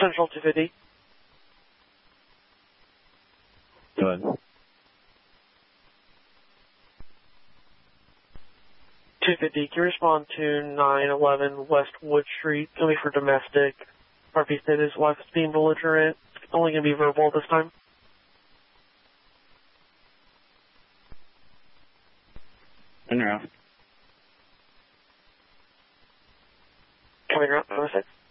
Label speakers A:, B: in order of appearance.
A: Central 250.
B: Go ahead.
A: 250, can you respond to 911 West Wood Street? It's going to be for domestic. RP said his wife is being belligerent. It's only going to be verbal this time.
B: In route.
A: Coming around, 106.